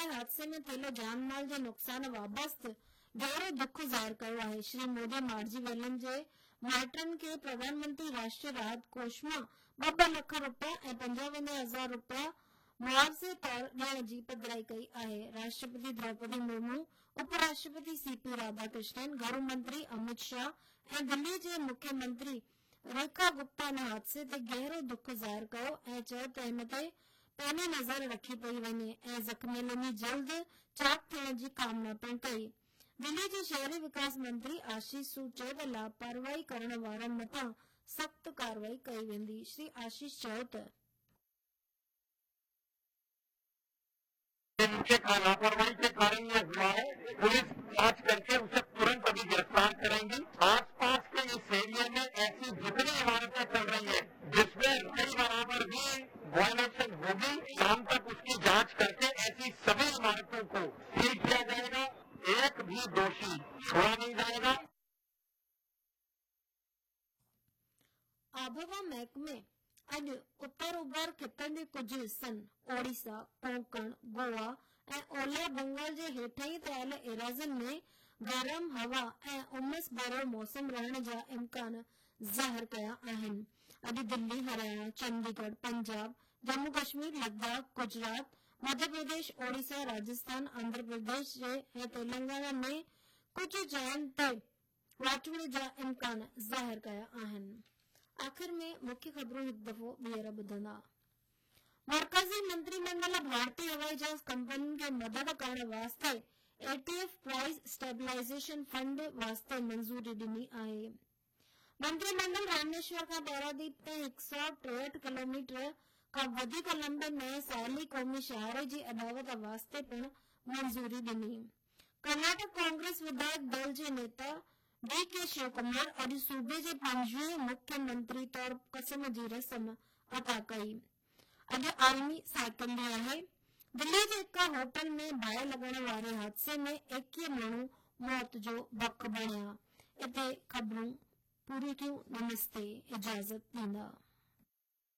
हादसे में थियल जान माल जे नुक़सान बाबति गहरो दुख ज़ाहिर कयो आहे। श्री मोदी मारिजी वियलनि जे माइटनि खे प्रधानमंत्री राष्ट्रीय राहत कोष मां 2 लख रुपया ऐं 55,000 रुपया मुआवज़े तौर ॾियण जी पधिराई कई आहे। राष्ट्रपति द्रौपदी मुर्मू, उपराष्ट्रपति सीपी राधाकृष्णन, गृह मंत्री अमित शाह ऐं दिल्ली जे मुख्यमंत्री रेखा गुप्ता हिन हादसे ते गहरो दुख ज़ाहिर कयो ऐं चयो त हिन ते पैनी नज़र रखी पई वञे ऐं ज़ख़्मियलनि जी जल्द चाक थियण जी कामना पिणु कई। दिल्ली जे शहरी विकास मंत्री आशीष सूद चयो त लापरवाही करण वारनि मथां सख़्त कार्रवाई कई वेंदी। श्री आशीष चयो त लापरवाही के कारण ये हुआ है। पुलिस जांच करके उसे तुरंत अभी गिरफ्तार करेंगी। आसपास के इस एरिया में ऐसी जितनी इमारतें चल रही है जिसमें कई बराबर भी वायलेशन होगी, शाम तक उसकी जांच करके ऐसी सभी इमारतों को सील किया जाएगा। एक भी दोषी छोड़ा नहीं जाएगा। आबहवा महकमे अॼु उत्तर ओभर खितनि जे कुझु हिस्सनि ओडिशा, कोंकण, गोवा ऐं ओलह बंगाल जे हेठाहीं थियल इराज़नि में गरम हवा ऐं उमस भरियो मौसम रहण जा इम्कान ज़ाहिर कया आहिनि। अॼु दिल्ली, हरियाणा, चंडीगढ़, पंजाब, जम्मू कश्मीर, लद्दाख, गुजरात, मध्य प्रदेश, ओडिशा, राजस्थान, आंध्र प्रदेश ऐं तेलंगाना में कुझु जगहनि ते वाचूड़े जा इम्कान ज़ाहिर कया आहिनि। आख़िर में मुख्य ख़बरूं हिकु दफ़ो ॿीहर ॿुधंदा। मरकज़ी मंत्रिमंडल भारतीय हवाई जहाज़ कंपनियुनि खे मदद करण वास्ते एटीएफ प्राइस स्टेबलाइज़ेशन फंड वास्ते मंज़ूरी ॾिनी आहे। मंत्रिमंडल रामेश्वर खां पारादीप ताईं 163 किलोमीटर खां वधीक लंबे नए साहिली क़ौमी शहारे जी अदावत वास्ते पिणु मंज़ूरी ॾिनी। कर्नाटक कांग्रेस विधायक दल जे नेता डी.के. शिवकुमार अॼु सूबे जे 5वें मुख्यमंत्री तौर कसम जी रस्म अदा कई। अॼु आलमी साइकिल ॾींहुं आहे। दिल्ली जे हिक होटल में बाहि लॻण वारे हादसे में 21 माण्हू मौत जो भक बणिया। इते ख़बरूं पूरी थियूं। नमस्ते, इजाज़त ॾींदा।